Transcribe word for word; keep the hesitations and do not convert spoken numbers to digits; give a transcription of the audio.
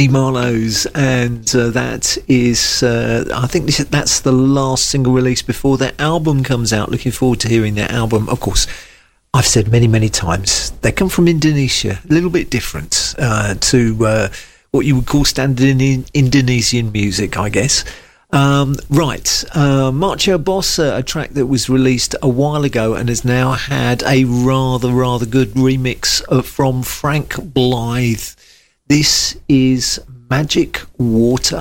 Mandy Marlowe's, and uh, that is, uh, I think this, that's the last single release before their album comes out. Looking forward to hearing their album. Of course, I've said many, many times, they come from Indonesia, a little bit different uh, to uh, what you would call standard in Indonesian music, I guess. Um, right, uh, Marcio Bossa, a track that was released a while ago and has now had a rather, rather good remix uh, from Frank Blythe. This is Magic Water.